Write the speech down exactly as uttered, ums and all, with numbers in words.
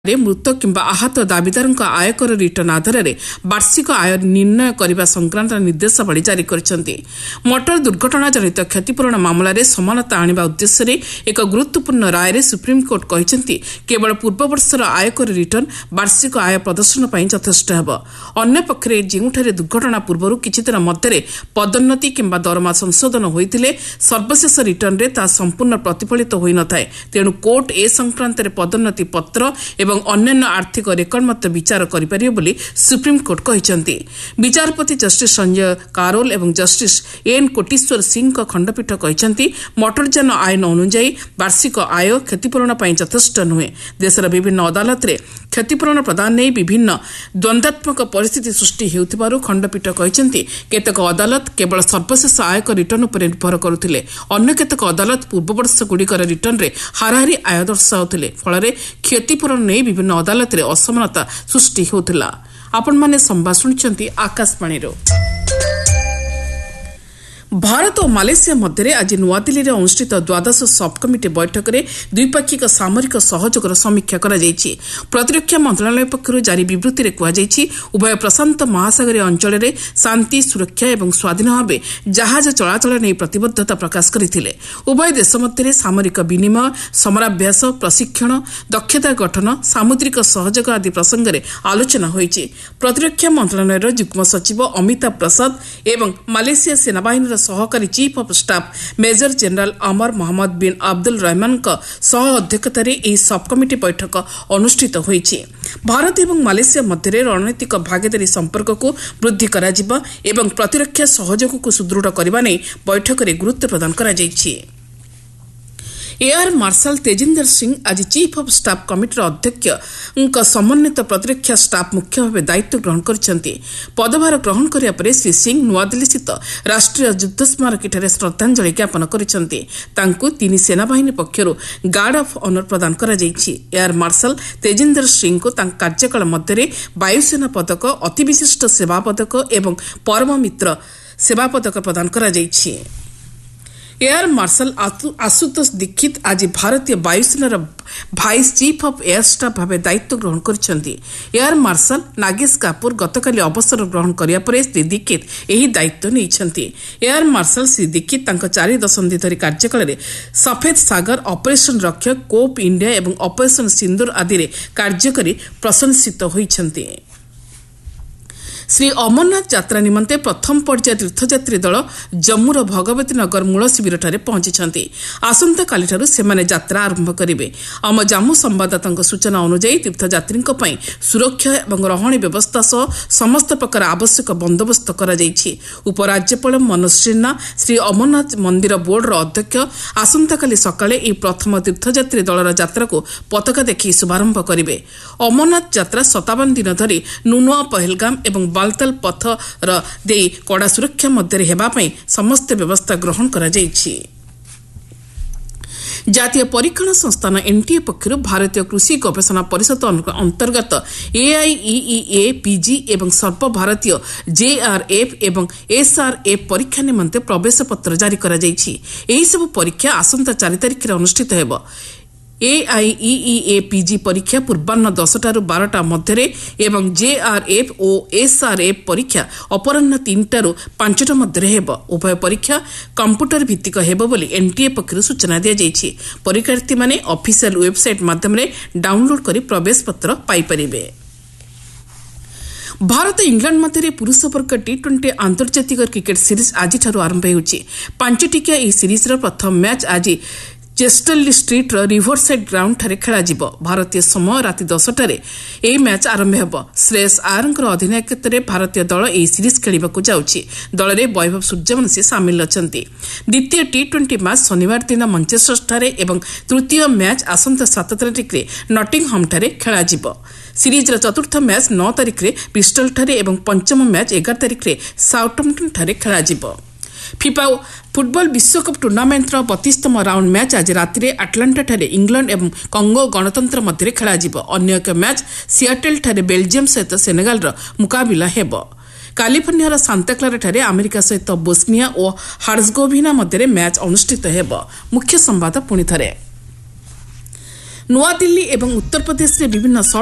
ମୃତ କିମ୍ବା ଆହତ ଦାବିଦାରଙ୍କ ଆୟକର ରିଟର୍ଣ୍ଣ ଆଧାରରେ ବାର୍ଷିକ ଆୟ ନିର୍ଣ୍ଣୟ କରିବା ସଂକ୍ରାନ୍ତ ନିର୍ଦ୍ଦେଶାବଳୀ ଜାରି କରିଛନ୍ତି। ମଟର ଦୁର୍ଘଟଣା ଜନିତ କ୍ଷତିପୂରଣ ମାମଲାରେ ସମାନତା ଆଣିବା ଉଦ୍ଦେଶ୍ୟରେ ଏକ ଗୁରୁତ୍ୱପୂର୍ଣ୍ଣ ରାୟରେ ସୁପ୍ରିମକୋର୍ଟ କହିଛନ୍ତି କେବଳ ପୂର୍ବବର୍ଷର ଆୟକର ରିଟର୍ଣ୍ଣ ବାର୍ଷିକ ଆୟ ପ୍ରଦର୍ଶନ ପାଇଁ ଯଥେଷ୍ଟ ହେବ। ଅନ୍ୟପକ୍ଷରେ ଯେଉଁଠାରେ ଦୁର୍ଘଟଣା ପୂର୍ବରୁ କିଛିଦିନ ମଧ୍ୟରେ ପଦୋନ୍ନତି କିମ୍ବା ଦରମା ସଂଶୋଧନ ହୋଇଥିଲେ ସର୍ବଶେଷ ରିଟର୍ଣ୍ଣରେ ତାହା ସମ୍ପୂର୍ଣ୍ଣ ପ୍ରତିଫଳିତ ହୋଇନଥାଏ। ତେଣୁ କୋର୍ଟ ଏ ସଂକ୍ରାନ୍ତରେ ପଦୋନ୍ନତି ପତ୍ର ଏବଂ ଅନ୍ୟାନ୍ୟ ଆର୍ଥିକ ରେକର୍ଡ ମଧ୍ୟ ବିଚାର କରିପାରିବେ ବୋଲି ସୁପ୍ରିମକୋର୍ଟ କହିଛନ୍ତି। ବିଚାରପତି ଜଷ୍ଟିସ୍ ସଞ୍ଜୟ କାରୋଲ ଏବଂ ଜଷ୍ଟିସ୍ ଏନ୍ କୋଟେଶ୍ୱର ସିଂଙ୍କ ଖଣ୍ଡପୀଠ କହିଛନ୍ତି ମଟରଯାନ ଆଇନ ଅନୁଯାୟୀ ବାର୍ଷିକ ଆୟ କ୍ଷତିପୂରଣ ପାଇଁ ଯଥେଷ୍ଟ ନୁହେଁ। ଦେଶର ବିଭିନ୍ନ ଅଦାଲତରେ କ୍ଷତିପୂରଣ ପ୍ରଦାନ ନେଇ ବିଭିନ୍ନ ଦ୍ୱନ୍ଦାତ୍ମକ ପରିସ୍ଥିତି ସୃଷ୍ଟି ହେଉଥିବାରୁ ଖଣ୍ଡପୀଠ କହିଛନ୍ତି କେତେକ ଅଦାଲତ କେବଳ ସର୍ବଶେଷ ଆୟକର ରିଟର୍ଣ୍ଣ ଉପରେ ନିର୍ଭର କରୁଥିଲେ। ଅନ୍ୟ କେତେକ ଅଦାଲତ ପୂର୍ବବର୍ଷଗୁଡ଼ିକର ରିଟର୍ଣ୍ଣରେ ହାରାହାରି ଆୟ ଦର୍ଶାଉଥିଲେ। ଫଳରେ କ୍ଷତିପୂରଣ ନେଇ ବିଭିନ୍ନ ଅଦାଲତରେ ଅସମାନତା ସୃଷ୍ଟି ହେଉଥିଲା। ଆପଣମାନେ ସମ୍ବାଦ ଶୁଣିଛନ୍ତି ଆକାଶବାଣୀରୁ। ଭାରତ ଓ ମାଲେସିଆ ମଧ୍ୟରେ ଆଜି ନୂଆଦିଲ୍ଲୀରେ ଅନୁଷ୍ଠିତ ଦ୍ୱାଦଶ ସବ୍କମିଟି ବୈଠକରେ ଦ୍ୱିପାକ୍ଷିକ ସାମରିକ ସହଯୋଗର ସମୀକ୍ଷା କରାଯାଇଛି। ପ୍ରତିରକ୍ଷା ମନ୍ତ୍ରଣାଳୟ ପକ୍ଷରୁ ଜାରି ବିବୃତ୍ତିରେ କୁହାଯାଇଛି ଉଭୟ ପ୍ରଶାନ୍ତ ମହାସାଗରୀୟ ଅଞ୍ଚଳରେ ଶାନ୍ତି ସୁରକ୍ଷା ଏବଂ ସ୍ୱାଧୀନ ଭାବେ ଜାହାଜ ଚଳାଚଳ ନେଇ ପ୍ରତିବଦ୍ଧତା ପ୍ରକାଶ କରିଥିଲେ। ଉଭୟ ଦେଶ ମଧ୍ୟରେ ସାମରିକ ବିନିମୟ ସମରାଭ୍ୟାସ ପ୍ରଶିକ୍ଷଣ ଦକ୍ଷତା ଗଠନ ସାମୁଦ୍ରିକ ସହଯୋଗ ଆଦି ପ୍ରସଙ୍ଗରେ ଆଲୋଚନା ହୋଇଛି। ପ୍ରତିରକ୍ଷା ମନ୍ତ୍ରଣାଳୟର ଯୁଗ୍ମ ସଚିବ ଅମିତାଭ ପ୍ରସାଦ ଏବଂ ମାଲେସିଆ ସେନାବାହିନୀର ସହକାରୀ chief of staff major general Amar Mohammed bin Abdul ରହମାନଙ୍କ ସହ ଅଧ୍ୟକ୍ଷତାରେ ଏହି ସବ୍କମିଟି ବୈଠକ ଅନୁଷ୍ଠିତ ହୋଇଛି। ଭାରତ ଏବଂ ମାଲେସିଆ ମଧ୍ୟରେ ରଣନୈତିକ ଭାଗିଦାରୀ ସମ୍ପର୍କକୁ ବୃଦ୍ଧି କରାଯିବା ଏବଂ ପ୍ରତିରକ୍ଷା ସହଯୋଗକୁ ସୁଦୃଢ଼ କରିବା ନେଇ ବୈଠକରେ ଗୁରୁତ୍ୱ ପ୍ରଦାନ କରାଯାଇଛି। ଏୟାର ମାର୍ଶାଲ ତେଜିନ୍ଦର ସିଂ ଆଜି ଚିଫ୍ ଅଫ୍ ଷ୍ଟାଫ୍ କମିଟିର ଅଧ୍ୟକ୍ଷଙ୍କ ସମନ୍ୱିତ ପ୍ରତିରକ୍ଷା ଷ୍ଟାଫ୍ ମୁଖ୍ୟ ଭାବେ ଦାୟିତ୍ୱ ଗ୍ରହଣ କରିଛନ୍ତି। ପଦଭାର ଗ୍ରହଣ କରିବା ପରେ ଶ୍ରୀ ସିଂ ନୂଆଦିଲ୍ଲୀସ୍ଥିତ ରାଷ୍ଟ୍ରୀୟ ଯୁଦ୍ଧ ସ୍ମାରକୀଠାରେ ଶ୍ରଦ୍ଧାଞ୍ଜଳି ଜ୍ଞାପନ କରିଛନ୍ତି। ତାଙ୍କୁ ତିନି ସେନାବାହିନୀ ପକ୍ଷରୁ ଗାର୍ଡ ଅଫ୍ ଅନର ପ୍ରଦାନ କରାଯାଇଛି। ଏୟାର ମାର୍ଶାଲ ତେଜିନ୍ଦର ସିଂଙ୍କୁ ତାଙ୍କ କାର୍ଯ୍ୟକାଳ ମଧ୍ୟରେ ବାୟୁସେନା ପଦକ ଅତିବିଶିଷ୍ଟ ସେବା ପଦକ ଏବଂ ପରମ ମିତ୍ର ସେବା ପଦକ ପ୍ରଦାନ କରାଯାଇଛି। ଏୟାର ମାର୍ଶାଲ ଆଶୁତୋଷ ଦୀକ୍ଷିତ ଆଜି ଭାରତୀୟ ବାୟୁସେନାର vice chief of air staff ଭାବେ ଦାୟିତ୍ୱ ଗ୍ରହଣ କରିଛନ୍ତି। ଏୟାର ମାର୍ଶାଲ ନାଗେଶ କାପୁର ଗତକାଲି ଅବସର ଗ୍ରହଣ କରିବା ପରେ ଶ୍ରୀ ଦୀକ୍ଷିତ ଏହି ଦାୟିତ୍ୱ ନେଇଛନ୍ତି। ଏୟାର ମାର୍ଶାଲ ଶ୍ରୀ ଦୀକ୍ଷିତ ତାଙ୍କ ଚାରି ଦଶନ୍ଧି ଧରି କାର୍ଯ୍ୟକାଳରେ ସଫେଦ ସାଗର ଅପରେସନ ରକ୍ଷକ କୋପ୍ ଇଣ୍ଡିଆ ଏବଂ ଅପରେସନ ସିନ୍ଦୁର ଆଦିରେ କାର୍ଯ୍ୟ କରି ପ୍ରଶଂସିତ ହୋଇଛନ୍ତି। ଶ୍ରୀ ଅମରନାଥ ଯାତ୍ରା ନିମନ୍ତେ ପ୍ରଥମ ପର୍ଯ୍ୟାୟ ତୀର୍ଥଯାତ୍ରୀ ଦଳ ଜମ୍ମୁର ଭଗବତୀ ନଗର ମୂଳ ଶିବିରଠାରେ ପହଞ୍ଚିଛନ୍ତି। ଆସନ୍ତାକାଲିଠାରୁ ସେମାନେ ଯାତ୍ରା ଆରମ୍ଭ କରିବେ। ଆମ ଜାମ୍ମୁ ସମ୍ଭାଦଦାତାଙ୍କ ସୂଚନା ଅନୁଯାୟୀ ତୀର୍ଥଯାତ୍ରୀଙ୍କ ପାଇଁ ସୁରକ୍ଷା ଏବଂ ରହଣି ବ୍ୟବସ୍ଥା ସହ ସମସ୍ତ ପ୍ରକାର ଆବଶ୍ୟକ ବନ୍ଦୋବସ୍ତ କରାଯାଇଛି। ଉପରାଜ୍ୟପାଳ ମନୋଜ ସିହ୍ନା ଶ୍ରୀ ଅମରନାଥ ମନ୍ଦିର ବୋର୍ଡର ଅଧ୍ୟକ୍ଷ ଆସନ୍ତାକାଲି ସକାଳେ ଏହି ପ୍ରଥମ ତୀର୍ଥଯାତ୍ରୀ ଦଳର ଯାତ୍ରାକୁ ପତାକା ଦେଖାଇ ଶୁଭାରମ୍ଭ କରିବେ। ଅମରନାଥ ଯାତ୍ରା ସତାବନ ଦିନ ଧରି ନୁନୁଆ ପହଲଗାମ ଏବଂ ବାଲତାଲ ପଥର ଦେଇ କଡ଼ା ସୁରକ୍ଷା ମଧ୍ୟରେ ହେବା ପାଇଁ ସମସ୍ତ ବ୍ୟବସ୍ଥା ଗ୍ରହଣ କରାଯାଇଛି। ଜାତୀୟ ପରୀକ୍ଷଣ ସଂସ୍ଥାନ ଏନ୍ଟିଏ ପକ୍ଷରୁ ଭାରତୀୟ କୃଷି ଗବେଷଣା ପରିଷଦ ଅନ୍ତର୍ଗତ ଏଆଇଇଇଏ ପିଜି ଏବଂ ସର୍ବଭାରତୀୟ ଜେଆର୍ଏଫ୍ ଏବଂ ଏସ୍ଆର୍ଏଫ୍ ପରୀକ୍ଷା ନିମନ୍ତେ ପ୍ରବେଶପତ୍ର ଜାରି କରାଯାଇଛି। ଏହିସବୁ ପରୀକ୍ଷା ଆସନ୍ତା ଚାରି ତାରିଖରେ ଅନୁଷ୍ଠିତ ହେବ। ଏଆଇଇଇଏ ପିଜି ପରୀକ୍ଷା ପୂର୍ବାହ୍ନ ଦଶଟାରୁ ବାରଟା ମଧ୍ୟରେ ଏବଂ ଜେଆର୍ଏଫ୍ ଓ ଏସ୍ଆର୍ଏଫ୍ ପରୀକ୍ଷା ଅପରାହ୍ନ ତିନିଟାରୁ ପାଞ୍ଚଟା ମଧ୍ୟରେ ହେବ। ଉଭୟ ପରୀକ୍ଷା କମ୍ପ୍ୟୁଟର ଭିତ୍ତିକ ହେବ ବୋଲି ଏନ୍ଟିଏ ପକ୍ଷରୁ ସୂଚନା ଦିଆଯାଇଛି। ପରୀକ୍ଷାର୍ଥୀମାନେ ଅଫିସିଆଲ ୱେବ୍ସାଇଟ୍ ମାଧ୍ୟମରେ ଡାଉନ୍ଲୋଡ୍ କରି ପ୍ରବେଶପତ୍ର ପାଇପାରିବେ। ଭାରତ ଇଂଲଣ୍ଡ ମଧ୍ୟରେ ପୁରୁଷ ବର୍ଗ ଟି ଟ୍ୱେଣ୍ଟି ଆନ୍ତର୍ଜାତିକ କ୍ରିକେଟ୍ ସିରିଜ୍ ଆଜିଠାରୁ ଆରମ୍ଭ ହେଉଛି। ପାଞ୍ଚଟିକିଆ ଏହି ସିରିଜ୍ର ପ୍ରଥମ ମ୍ୟାଚ୍ ଆଜି ଚେଷ୍ଟରଲି ଷ୍ଟ୍ରିଟ୍ର ରିଭରସାଇଡ୍ ଗ୍ରାଉଣ୍ଡଠାରେ ଖେଳାଯିବ। ଭାରତୀୟ ସମୟ ରାତି ଦଶଟାରେ ଏହି ମ୍ୟାଚ୍ ଆରମ୍ଭ ହେବ। ଶ୍ରେୟସ ଆୟରଙ୍କର ଅଧିନାୟକତ୍ୱରେ ଭାରତୀୟ ଦଳ ଏହି ସିରିଜ୍ ଖେଳିବାକୁ ଯାଉଛି। ଦଳରେ ବୈଭବ ସୂର୍ଯ୍ୟବଂଶୀ ସାମିଲ ଅଛନ୍ତି। ଦ୍ୱିତୀୟ ଟି ଟ୍ୱେଣ୍ଟି ମ୍ୟାଚ୍ ଶନିବାର ଦିନ ମଞ୍ଚେଷ୍ଟରଠାରେ ଏବଂ ତୃତୀୟ ମ୍ୟାଚ୍ ଆସନ୍ତା ସାତ ତାରିଖରେ ନଟିଂହମ୍ଠାରେ ଖେଳାଯିବ। ସିରିଜ୍ର ଚତୁର୍ଥ ମ୍ୟାଚ୍ ନଅ ତାରିଖରେ ବ୍ରିଷ୍ଟଲଠାରେ ଏବଂ ପଞ୍ଚମ ମ୍ୟାଚ୍ ଏଗାର ତାରିଖରେ ସାଉଥମ୍ପଟନ୍ଠାରେ ଖେଳାଯିବ। ଫିଫା ଫୁଟବଲ ବିଶ୍ୱକପ୍ ଟୁର୍ଣ୍ଣାମେଣ୍ଟର ବତିଶତମ ରାଉଣ୍ଡ ମ୍ୟାଚ୍ ଆଜି ରାତିରେ ଆଟଲାଣ୍ଟାଠାରେ ଇଂଲଣ୍ଡ ଏବଂ କଙ୍ଗୋ ଗଣତନ୍ତ୍ର ମଧ୍ୟରେ ଖେଳାଯିବ। ଅନ୍ୟ ଏକ ମ୍ୟାଚ୍ ସିଆଟେଲ୍ଠାରେ ବେଲ୍ଜିୟମ୍ ସହିତ ସେନେଗାଲର ମୁକାବିଲା ହେବ। କାଲିଫର୍ଣ୍ଣିଆର ସାନ୍ତାକ୍ଲାରାଠାରେ ଆମେରିକା ସହିତ ବୋସ୍ନିଆ ଓ ହାର୍ଜଗୋଭିନା ମଧ୍ୟରେ ମ୍ୟାଚ୍ ଅନୁଷ୍ଠିତ ହେବ। ମୁଖ୍ୟ ସମ୍ବାଦ ପୁଣି ଥରେ। ନୂଆଦିଲ୍ଲୀ ଏବଂ ଉତ୍ତରପ୍ରଦେଶରେ ବିଭିନ୍ନ